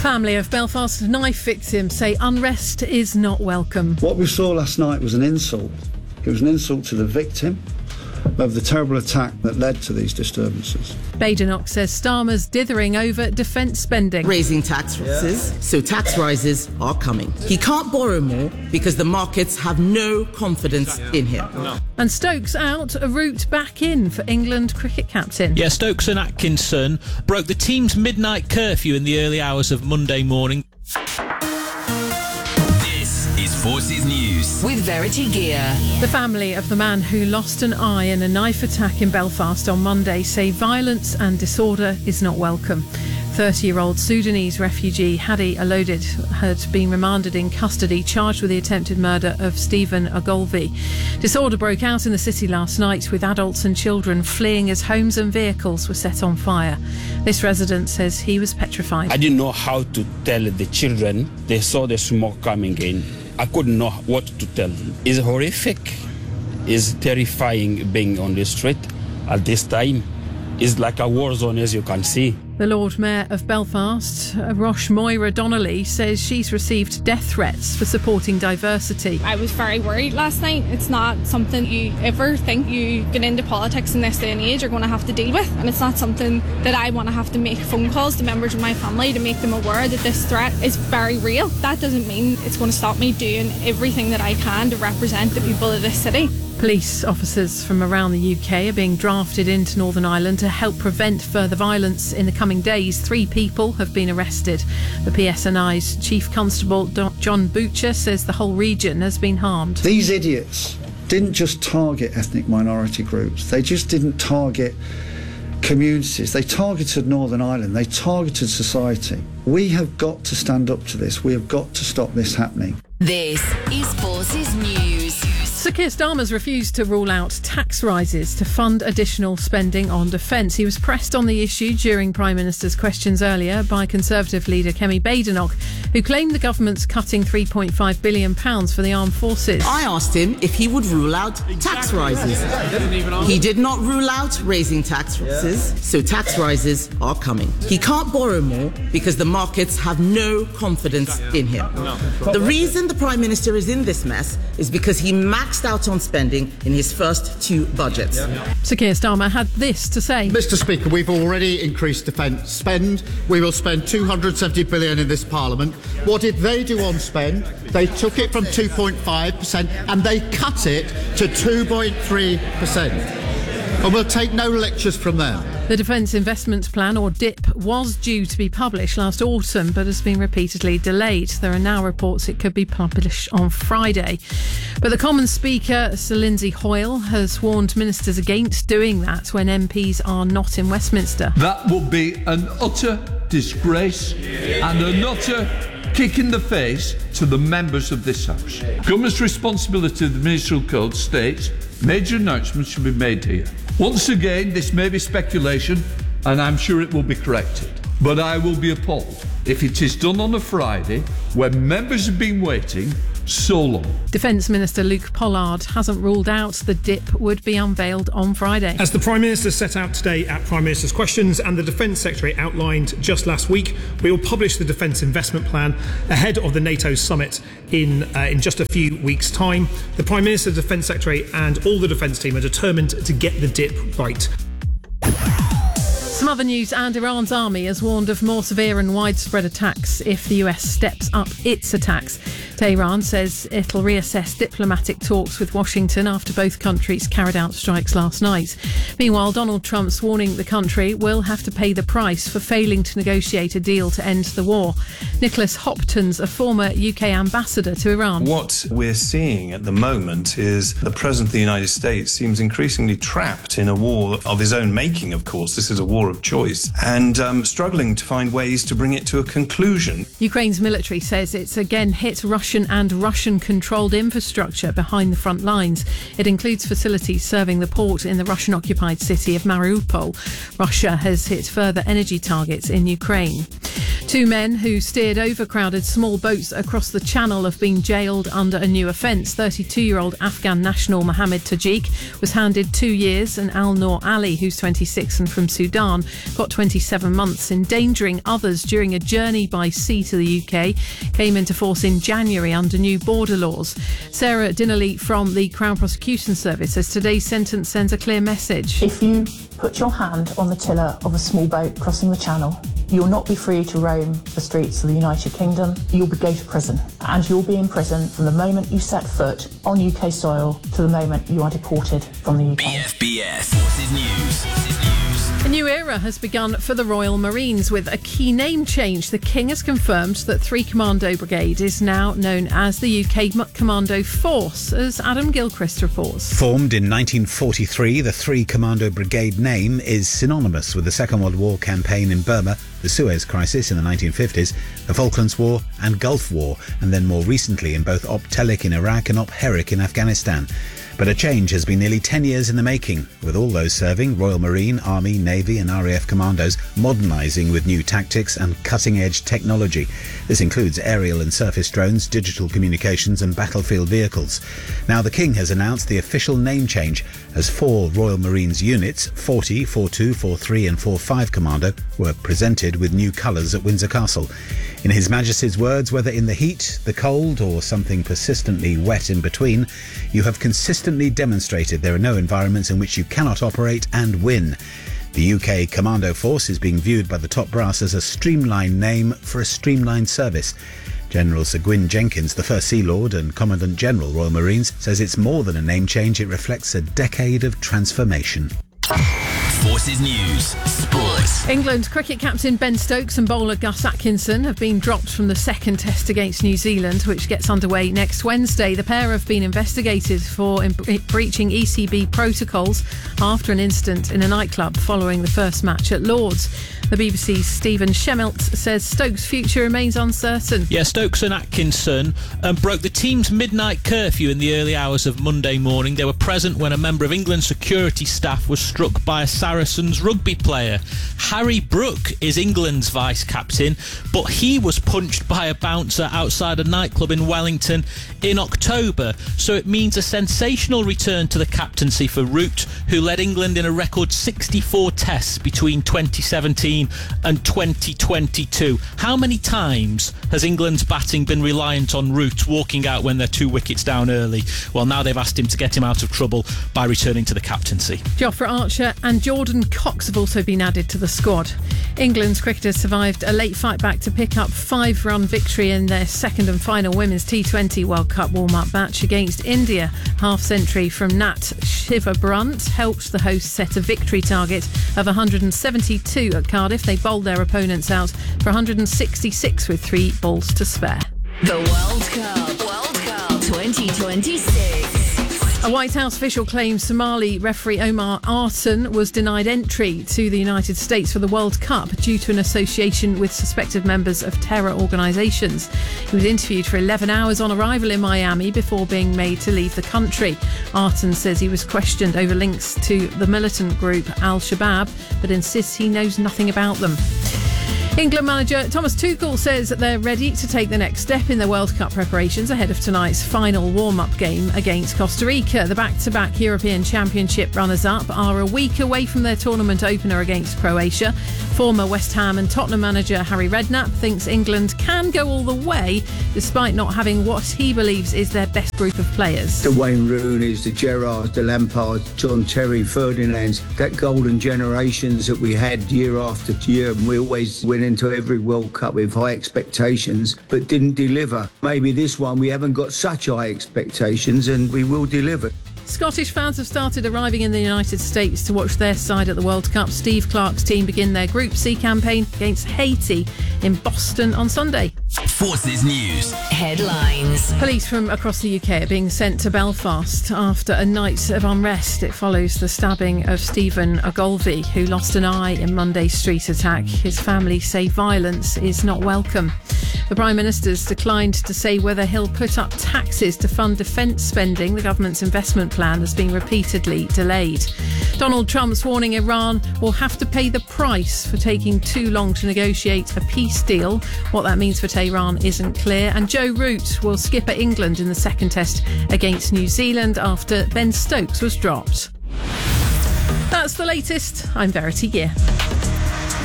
Family of Belfast knife victim say unrest is not welcome. What we saw last night was an insult. It was an insult to the victim of the terrible attack that led to these disturbances. Badenoch says Starmer's dithering over defence spending. Raising tax rises, so tax rises are coming. He can't borrow more because the markets have no confidence in him. And Stokes out, a route back in for England cricket captain. Yeah, Stokes and Atkinson broke the team's midnight curfew in the early hours of Monday morning. Forces News with Verity Gear. The family of the man who lost an eye in a knife attack in Belfast on Monday say violence and disorder is not welcome. 30-year-old Sudanese refugee Hadi Alodid had been remanded in custody, charged with the attempted murder of Stephen Ogilvie. Disorder broke out in the city last night, with adults and children fleeing as homes and vehicles were set on fire. This resident says he was petrified. I didn't know how to tell the children. They saw the smoke coming in. I couldn't know what to tell them. It's horrific. It's terrifying being on the street at this time. It's like a war zone, as you can see. The Lord Mayor of Belfast, Rosh Moira Donnelly, says she's received death threats for supporting diversity. I was very worried last night. It's not something you ever think you get into politics in this day and age are going to have to deal with. And it's not something that I want to have to make phone calls to members of my family to make them aware that this threat is very real. That doesn't mean it's going to stop me doing everything that I can to represent the people of this city. Police officers from around the UK are being drafted into Northern Ireland to help prevent further violence in the coming days. 3 people have been arrested. The PSNI's Chief Constable John Butcher says the whole region has been harmed. These idiots didn't just target ethnic minority groups. They just didn't target communities. They targeted Northern Ireland. They targeted society. We have got to stand up to this. We have got to stop this happening. This is Forces News. Sir Keir Starmer's refused to rule out tax rises to fund additional spending on defence. He was pressed on the issue during Prime Minister's questions earlier by Conservative leader Kemi Badenoch, who claimed the government's cutting £3.5 billion for the armed forces. I asked him if he would rule out tax rises. He did not rule out raising tax rises, so tax rises are coming. He can't borrow more because the markets have no confidence in him. The reason the Prime Minister is in this mess is because he maxed out on spending in his first 2 budgets. Sir Keir Starmer had this to say. Mr Speaker, we've already increased defence spend. We will spend £270 billion in this Parliament. What did they do on spend? They took it from 2.5% and they cut it to 2.3%. And we'll take no lectures from them. The Defence Investment Plan, or DIP, was due to be published last autumn but has been repeatedly delayed. There are now reports it could be published on Friday. But the Commons Speaker, Sir Lindsay Hoyle, has warned ministers against doing that when MPs are not in Westminster. That would be an utter disgrace and an utter kick in the face to the members of this House. Government's responsibility of the Ministerial Code states major announcements should be made here. Once again, this may be speculation, and I'm sure it will be corrected. But I will be appalled if it is done on a Friday when members have been waiting so long. Defence Minister Luke Pollard hasn't ruled out the DIP would be unveiled on Friday. As the Prime Minister set out today at Prime Minister's Questions and the Defence Secretary outlined just last week, we will publish the Defence Investment Plan ahead of the NATO summit in just a few weeks' time. The Prime Minister, the Defence Secretary and all the Defence team are determined to get the DIP right. Some other news, and Iran's army has warned of more severe and widespread attacks if the US steps up its attacks. Tehran says it'll reassess diplomatic talks with Washington after both countries carried out strikes last night. Meanwhile, Donald Trump's warning the country will have to pay the price for failing to negotiate a deal to end the war. Nicholas Hopton's a former UK ambassador to Iran. What we're seeing at the moment is the President of the United States seems increasingly trapped in a war of his own making, of course. This is a war of choice, and struggling to find ways to bring it to a conclusion. Ukraine's military says it's again hit Russian and Russian-controlled infrastructure behind the front lines. It includes facilities serving the port in the Russian-occupied city of Mariupol. Russia has hit further energy targets in Ukraine. Two men who steered overcrowded small boats across the channel have been jailed under a new offence. 32-year-old Afghan national Mohammed Tajik was handed 2 years, and Al Noor Ali, who's 26 and from Sudan, got 27 months. Endangering others during a journey by sea to the UK came into force in January under new border laws. Sarah Dinnerly from the Crown Prosecution Service says today's sentence sends a clear message. If you put your hand on the tiller of a small boat crossing the channel, you'll not be free to roam the streets of the United Kingdom. You'll go to prison, and you'll be in prison from the moment you set foot on UK soil to the moment you are deported from the UK. BFBS Forces News. A new era has begun for the Royal Marines with a key name change. The King has confirmed that 3 Commando Brigade is now known as the UK Commando Force, as Adam Gilchrist reports. Formed in 1943, the 3 Commando Brigade name is synonymous with the Second World War campaign in Burma, the Suez Crisis in the 1950s, the Falklands War and Gulf War, and then more recently in both Op Telic in Iraq and Op Herrick in Afghanistan. But a change has been nearly 10 years in the making, with all those serving, Royal Marine, Army, Navy and RAF commandos, modernising with new tactics and cutting-edge technology. This includes aerial and surface drones, digital communications and battlefield vehicles. Now the King has announced the official name change, as 4 Royal Marines units, 40, 42, 43 and 45 Commando, were presented with new colours at Windsor Castle. In His Majesty's words, whether in the heat, the cold or something persistently wet in between, you have consistently demonstrated there are no environments in which you cannot operate and win. The UK Commando Force is being viewed by the top brass as a streamlined name for a streamlined service. General Sir Gwyn Jenkins, the First Sea Lord and Commandant General Royal Marines, says it's more than a name change, it reflects a decade of transformation. Forces News Sports. England cricket captain Ben Stokes and bowler Gus Atkinson have been dropped from the second test against New Zealand, which gets underway next Wednesday. The pair have been investigated for breaching ECB protocols after an incident in a nightclub following the first match at Lord's. The BBC's Stephen Shemmelt says Stokes' future remains uncertain. Yeah, Stokes and Atkinson broke the team's midnight curfew in the early hours of Monday morning. They were present when a member of England's security staff was struck by a Saracens rugby player. Harry Brook is England's vice-captain, but he was punched by a bouncer outside a nightclub in Wellington in October. So it means a sensational return to the captaincy for Root, who led England in a record 64 tests between 2017 and 2022. How many times has England's batting been reliant on Root walking out when they're 2 wickets down early? Well, now they've asked him to get him out of trouble by returning to the captaincy. Jofra Archer and Jordan Cox have also been added to the squad. England's cricketers survived a late fight back to pick up 5-run victory in their second and final Women's T20 World Cup warm-up match against India. Half-century from Nat Shiva Brunt helped the hosts set a victory target of 172 at Cardiff. They bowled their opponents out for 166 with 3 balls to spare. The World Cup 2026. A White House official claims Somali referee Omar Artan was denied entry to the United States for the World Cup due to an association with suspected members of terror organisations. He was interviewed for 11 hours on arrival in Miami before being made to leave the country. Artan says he was questioned over links to the militant group Al-Shabaab, but insists he knows nothing about them. England manager Thomas Tuchel says that they're ready to take the next step in their World Cup preparations ahead of tonight's final warm-up game against Costa Rica. The back-to-back European Championship runners-up are a week away from their tournament opener against Croatia. Former West Ham and Tottenham manager Harry Redknapp thinks England can go all the way despite not having what he believes is their best group of players. The Wayne Rooney's, the Gerrards, the Lampards, John Terry, Ferdinands, that golden generations that we had year after year, and we always win into every World Cup with high expectations but didn't deliver. Maybe this one we haven't got such high expectations and we will deliver. Scottish fans have started arriving in the United States to watch their side at the World Cup. Steve Clarke's team begin their Group C campaign against Haiti in Boston on Sunday. Forces News Headlines. Police from across the UK are being sent to Belfast after a night of unrest. It follows the stabbing of Stephen Ogilvie, who lost an eye in Monday's street attack. His family say violence is not welcome. The Prime Minister's declined to say whether he'll put up taxes to fund defence spending. The government's investment plan has been repeatedly delayed. Donald Trump's warning Iran will have to pay the price for taking too long to negotiate a peace deal. What that means for Tehran isn't clear. And Joe Root will skipper England in the second test against New Zealand after Ben Stokes was dropped. That's the latest. I'm Verity Gear.